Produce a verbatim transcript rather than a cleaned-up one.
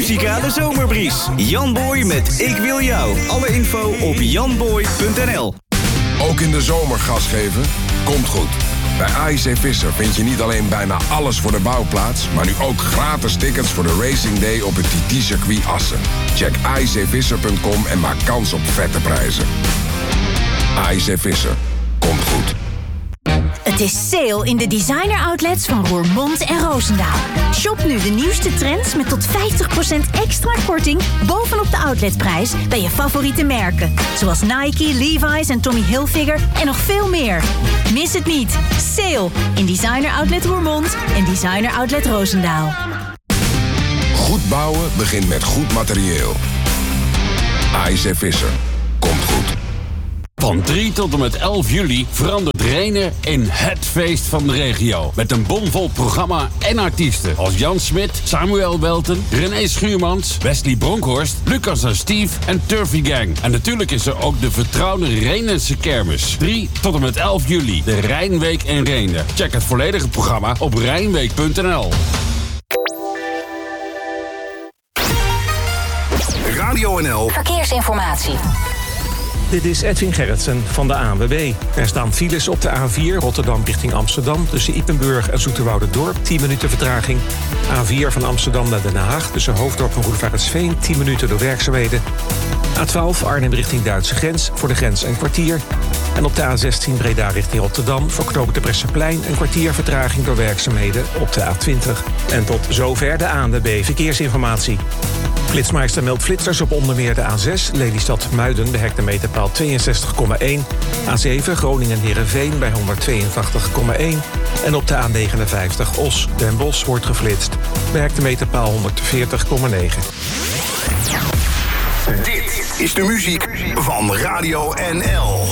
muzikale zomerbries. Jan Boy met Ik Wil Jou. Alle info op janboy punt n l. Ook in de zomer gas geven? Komt goed. Bij A I C Visser vind je niet alleen bijna alles voor de bouwplaats, maar nu ook gratis tickets voor de Racing Day op het T T-circuit Assen. Check a i c visser punt com en maak kans op vette prijzen. A I C Visser. Komt goed. Het is sale in de designer outlets van Roermond en Roosendaal. Shop nu de nieuwste trends met tot vijftig procent extra korting bovenop de outletprijs bij je favoriete merken. Zoals Nike, Levi's en Tommy Hilfiger en nog veel meer. Mis het niet. Sale in designer outlet Roermond en designer outlet Roosendaal. Goed bouwen begint met goed materieel. A I C Visser. Komt goed. Van drie tot en met elf juli verandert Rhenen in het feest van de regio. Met een bomvol programma en artiesten als Jan Smit, Samuel Welten, René Schuurmans, Wesley Bronkhorst, Lucas en Steve en Turfy Gang. En natuurlijk is er ook de vertrouwde Rhenense kermis. drie tot en met elf juli, de Rijnweek in Rhenen. Check het volledige programma op rijnweek punt n l. Radio N L. Verkeersinformatie. Dit is Edwin Gerritsen van de A N W B. Er staan files op de A vier Rotterdam richting Amsterdam... tussen Ypenburg en Zoeterwoude-Dorp, tien minuten vertraging. A vier van Amsterdam naar Den Haag tussen Hoofddorp en Roelevaretsveen... tien minuten door werkzaamheden. A twaalf Arnhem richting Duitse grens, voor de grens een kwartier. En op de A zestien Breda richting Rotterdam... voor knooppunt de Bresseplein een kwartier vertraging door werkzaamheden op de A twintig. En tot zover de A N W B Verkeersinformatie. Flitsmeister meldt flitsers op onder meer de A zes, Lelystad-Muiden bij hectometerpaal tweeënzestig komma één. A zeven, Groningen-Heerenveen bij honderdtweeëntachtig komma één. En op de A negenenvijftig, Os-Den Bosch wordt geflitst bij hectometerpaal honderdveertig komma negen. Dit is de muziek van Radio N L.